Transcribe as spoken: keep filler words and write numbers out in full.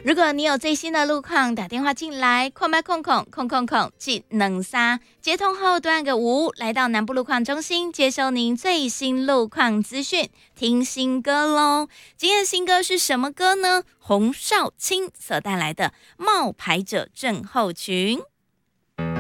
如果你有最新的路况，打电话进来，空麦空空空空空记能杀，接通后对按个五，来到南部路况中心，接收您最新路况资讯，听新歌喽。今天的新歌是什么歌呢？洪少卿所带来的《冒牌者症候群》。